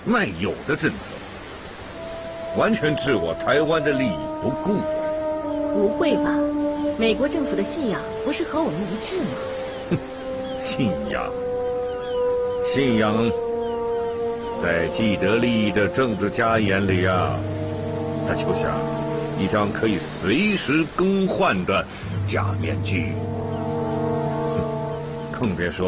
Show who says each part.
Speaker 1: 卖友的政策，完全置我台湾的利益不顾。
Speaker 2: 不会吧？美国政府的信仰不是和我们一致吗？
Speaker 1: 信仰，在既得利益的政治家眼里啊，那就像一张可以随时更换的假面具。更别说